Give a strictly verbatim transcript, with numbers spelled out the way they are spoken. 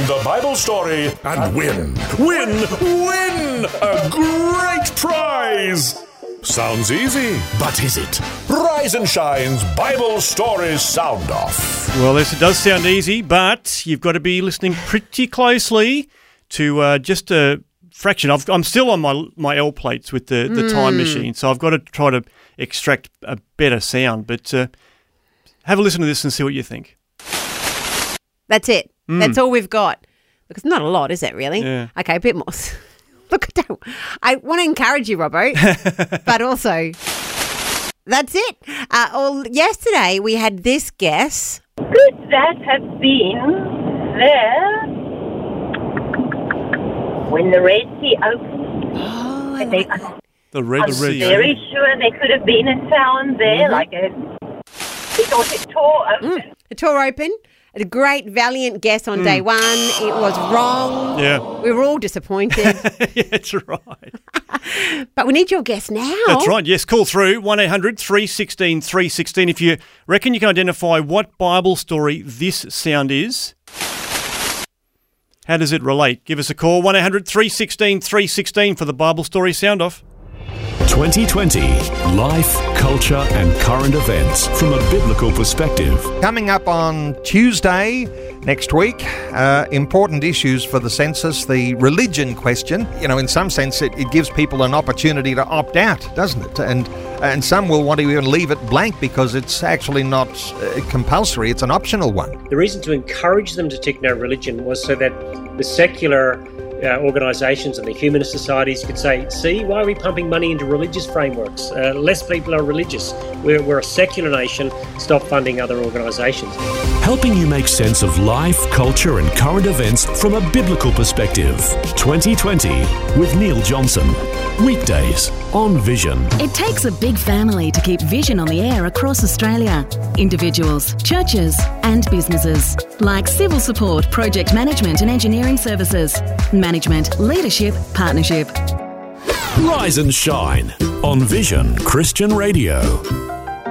the Bible story and win, win, win a great prize. Sounds easy, but is it? Rise and Shine's Bible Stories Sound Off. Well, yes, it does sound easy, but you've got to be listening pretty closely to uh, just a fraction. I've, I'm still on my my L plates with the, the mm. time machine, so I've got to try to extract a better sound. But uh, have a listen to this and see what you think. That's it. Mm. That's all we've got. Look, it's not a lot, is it, really? Yeah. Okay, a bit more. Look, I don't. I want to encourage you, Robbo, but also that's it. Uh, well, yesterday we had this guess. Could that have been there when the Red Sea opened? Oh, I and they, like that. The Red I'm Sea. very sure there could have been a town there, mm-hmm. like a. Because it tore open. Mm, it tore open. A great, valiant guess on mm. day one. It was wrong. Yeah. We were all disappointed. Yeah, that's right. But we need your guess now. That's right. Yes, call through one eight hundred three one six three one six if you reckon you can identify what Bible story this sound is. How does it relate? Give us a call, one eight hundred three one six three one six for the Bible story sound off. twenty twenty Life, Culture and Current Events from a Biblical Perspective. Coming up on Tuesday next week, uh, important issues for the census, the religion question. You know, in some sense, it, it gives people an opportunity to opt out, doesn't it? And and some will want to even leave it blank because it's actually not uh, compulsory, it's an optional one. The reason to encourage them to tick no religion was so that the secular Uh, organisations and the humanist societies could say, see, why are we pumping money into religious frameworks? Uh, less people are religious. We're, we're a secular nation. Stop funding other organisations. Helping you make sense of life, culture and current events from a biblical perspective. twenty twenty with Neil Johnson. Weekdays on Vision. It takes a big family to keep Vision on the air across Australia. Individuals, churches and businesses. Like civil support, project management and engineering services. Management, leadership, partnership. Rise and Shine on Vision Christian Radio.